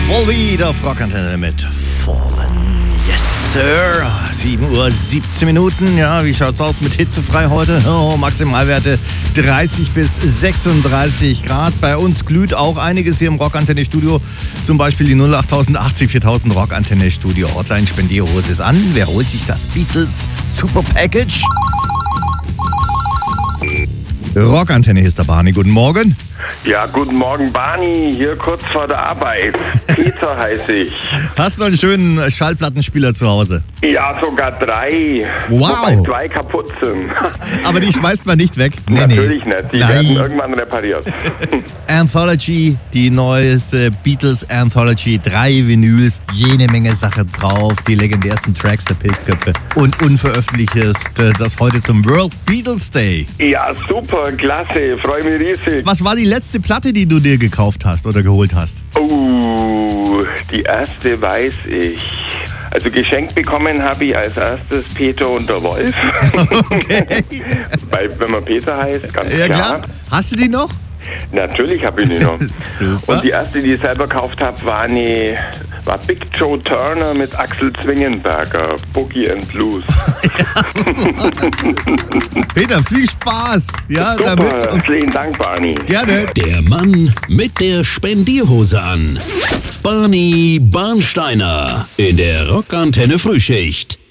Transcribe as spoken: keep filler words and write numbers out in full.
Volbeat auf Rockantenne mit Fallen. Yes, Sir. sieben Uhr siebzehn Minuten. Ja, wie schaut's aus mit hitzefrei heute? Oh, Maximalwerte dreißig bis sechsunddreißig Grad. Bei uns glüht auch einiges hier im Rockantenne-Studio. Zum Beispiel die null acht null acht null viertausend Rockantenne-Studio. Hotline Spendierhose ist an. Wer holt sich das Beatles Super Package? Rockantenne, hier ist der Barney. Guten Morgen. Ja, guten Morgen, Barney. Hier kurz vor der Arbeit. Peter heiße ich. Hast du noch einen schönen Schallplattenspieler zu Hause? Ja, sogar drei. Wow. Wobei zwei kaputt sind. Aber die schmeißt man nicht weg? Nee, Natürlich nee. nicht. Die Nein. werden irgendwann repariert. Anthology, die neueste Beatles Anthology. Drei Vinyls, jene Menge Sache drauf. Die legendärsten Tracks der Pilzköpfe. Und unveröffentlichtes, das heute zum World Beatles Day. Ja, super, klasse. Freue mich riesig. Was war die letzte Platte, die du dir gekauft hast oder geholt hast? Oh, die erste weiß ich. Also geschenkt bekommen habe ich als erstes Peter und der Wolf. Okay. Weil, wenn man Peter heißt, ganz Ja, klar. klar. Hast du die noch? Natürlich habe ich die noch. Super. Und die erste, die ich selber gekauft habe, war, eine, war Big Joe Turner mit Axel Zwingenberger, Boogie and Blues. Peter, viel Spaß. Ja, Super, damit. Und vielen Dank, Barney. gerne. Der Mann mit der Spendierhose an. Barney Barnsteiner in der Rockantenne Frühschicht.